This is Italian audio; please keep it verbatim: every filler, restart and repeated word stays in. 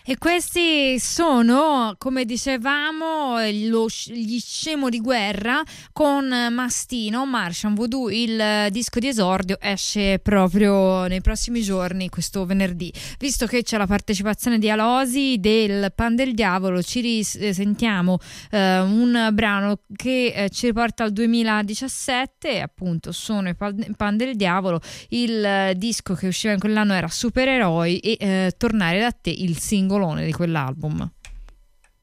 E questi sono, come dicevamo, lo, gli Scemo di Guerra con Mastino, Martian Voodoo. Il disco di esordio esce proprio nei prossimi giorni, questo venerdì. Visto che c'è la partecipazione di Alosi del Pan del Diavolo, ci risentiamo eh, un brano che eh, ci riporta al duemiladiciassette, appunto sono i Pan del Diavolo. Il eh, disco che usciva in quell'anno era Supereroi e eh, Tornare da te, il singolone di quell'album.